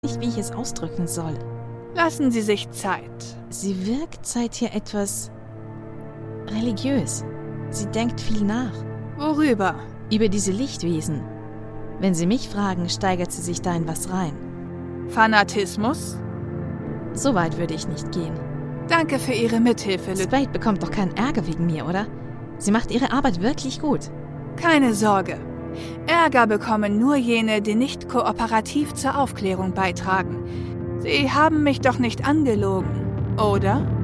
Nicht, wie ich es ausdrücken soll. Lassen Sie sich Zeit. Sie wirkt seither etwas religiös. Sie denkt viel nach. Worüber? Über diese Lichtwesen. Wenn Sie mich fragen, steigert sie sich da in was rein. Fanatismus? So weit würde ich nicht gehen. Danke für Ihre Mithilfe, Spade bekommt doch keinen Ärger wegen mir, oder? Sie macht ihre Arbeit wirklich gut. Keine Sorge. Ärger bekommen nur jene, die nicht kooperativ zur Aufklärung beitragen. Sie haben mich doch nicht angelogen, oder?